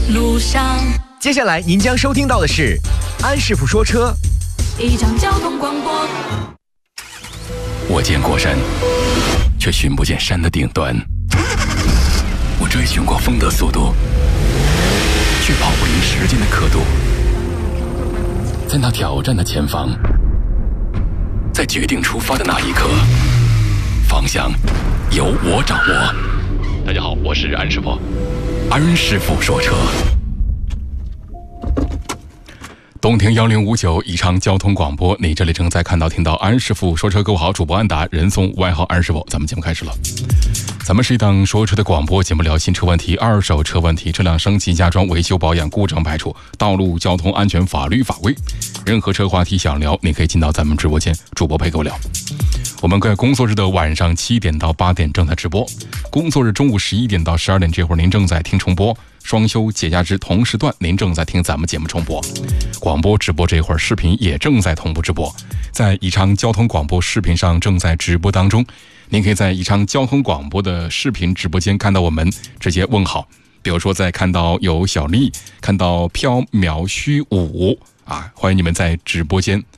路上。 接下来您将收听到的是安师傅说车， 一张交通广播。 我见过山，却寻不见山的顶端。我追寻过风的速度，却跑不赢时间的刻度。在那挑战的前方，在决定出发的那一刻，方向由我掌握。大家好，我是安师傅，安师傅说车。东亭1059宜昌交通广播，你这里正在看到听到安师傅说车。各位好，主播安达，人送外号安师傅。咱们节目开始了。咱们是一档说车的广播节目，聊新车问题、二手车问题、车辆升级加装、维修保养、故障排除、道路交通安全、法律法规，任何车话题想聊，你可以进到咱们直播间，主播陪各位聊。我们在工作日的晚上7点到8点正在直播，工作日中午11点到12点这会儿您正在听重播，双休节假日同时段您正在听咱们节目重播，广播直播这会儿视频也正在同步直播，在宜昌交通广播视频上正在直播当中，您可以在宜昌交通广播的视频直播间看到我们，直接问好。比如说在看到有小丽，看到缥缈虚舞啊，欢迎你们在直播间